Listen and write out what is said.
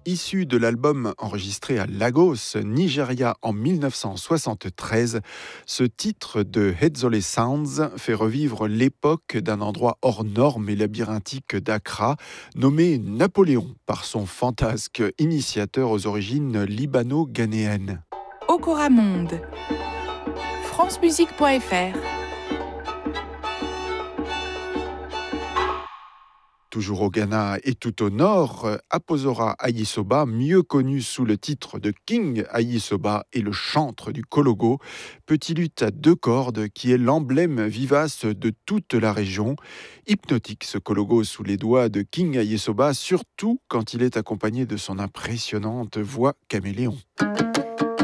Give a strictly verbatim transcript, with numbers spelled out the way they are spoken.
Issu de l'album enregistré à Lagos, Nigeria en mille neuf cent soixante-treize, ce titre de Hedzolé Sounds fait revivre l'époque d'un endroit hors norme et labyrinthique d'Accra, nommé Napoléon par son fantasque initiateur aux origines libano-ghanéennes. Okora Monde, francemusique point f r. Toujours au Ghana et tout au nord, Aposora Ayisoba, mieux connu sous le titre de King Ayisoba, est le chantre du kologo, petit luth à deux cordes qui est l'emblème vivace de toute la région. Hypnotique ce kologo sous les doigts de King Ayisoba, surtout quand il est accompagné de son impressionnante voix caméléon.